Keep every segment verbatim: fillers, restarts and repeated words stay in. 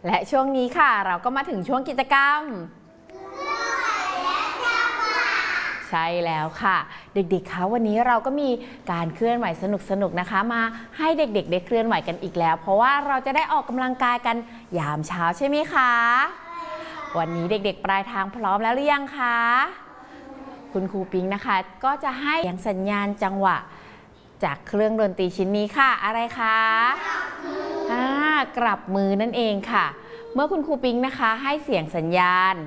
และช่วงนี้ค่ะเราก็มาถึงช่วงกิจกรรมใช่แล้วค่ะเด็กๆคะวันนี้เราก็มีการเคลื่อนไหวสนุกๆนะคะมาให้เด็กๆได้เคลื่อนไหวกันอีกแล้วเพราะว่าเราจะได้ออกกำลังกายกันยามเช้าใช่ไหมคะวันนี้เด็กๆปลายทางพร้อมแล้วหรือยังคะคุณครูปิงนะคะก็จะให้เสียงสัญญาณจังหวะจากเครื่องดนตรีชิ้นนี้ค่ะอะไรคะอ่ากลับมือนั่นเองค่ะเมื่อคุณครูปิงนะคะให้เสียงสัญญาณ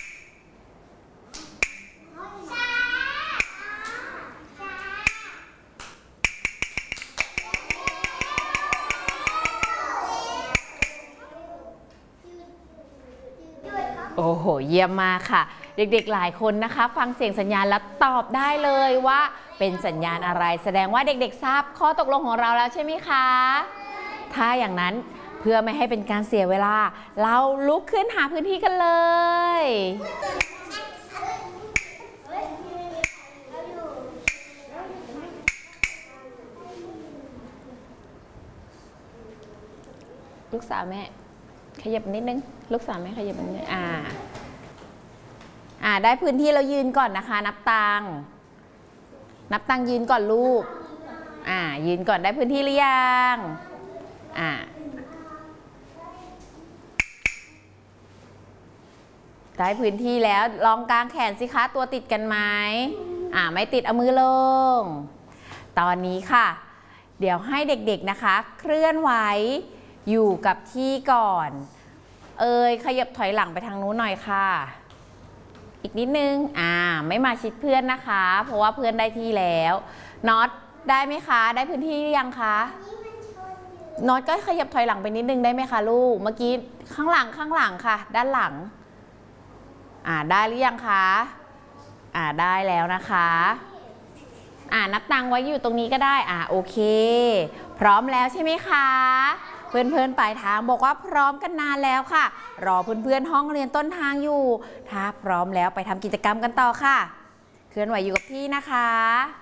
โอ้โหเยี่ยมมากค่ะเด็กๆหลายคนนะคะฟังเสียงสัญญาณแล้วตอบได้เลยว่าเป็นสัญญาณอะไรแสดงว่าเด็กๆทราบข้อตกลงของเราแล้วใช่ไหมคะถ้าอย่างนั้นเพื่อไม่ให้เป็นการเสียเวลาเราลุกขึ้นหาพื้นที่กันเลยลูกสาวแม่ขยับนิดนึงลูกสาวแม่ขยับนิดนึงอ่าอ่าได้พื้นที่เรายืนก่อนนะคะนับตังนับตังยืนก่อนลูกอ่ายืนก่อนได้พื้นที่หรือยังอ่าได้พื้นที่แล้วลองกางแขนสิคะตัวติดกันไหมอ่าไม่ติดเอามือลงตอนนี้ค่ะเดี๋ยวให้เด็กๆนะคะเคลื่อนไหวอยู่กับที่ก่อนเอ่ยขยับถอยหลังไปทางนู้นหน่อยค่ะอีกนิดนึงอ่าไม่มาชิดเพื่อนนะคะเพราะว่าเพื่อนได้ที่แล้วน็อตได้ไหมคะได้พื้นที่หรือยังคะน็อตก็ขยับถอยหลังไปนิดนึงได้ไหมคะลูกเมื่อกี้ข้างหลังข้างหลังค่ะด้านหลังอ่าได้หรือยังคะอ่าได้แล้วนะคะอ่านับตังไว้อยู่ตรงนี้ก็ได้อ่าโอเคพร้อมแล้วใช่ไหมคะเพื่อนๆปลายทางบอกว่าพร้อมกันนานแล้วค่ะรอเพื่อนๆห้องเรียนต้นทางอยู่ถ้าพร้อมแล้วไปทำกิจกรรมกันต่อค่ะเคลื่อนไหวอยู่กับที่นะคะ